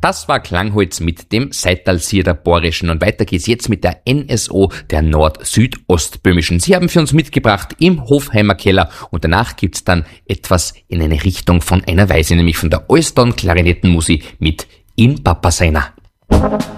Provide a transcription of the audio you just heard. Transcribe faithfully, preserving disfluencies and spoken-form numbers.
Das war Klangholz mit dem Seitalsier der Borischen und weiter geht's jetzt mit der N S O der Nord-Süd-Ostböhmischen. Sie haben für uns mitgebracht im Hofheimer Keller und danach gibt's dann etwas in eine Richtung von einer Weise, nämlich von der Alston Klarinettenmusik mit In Papa Seiner.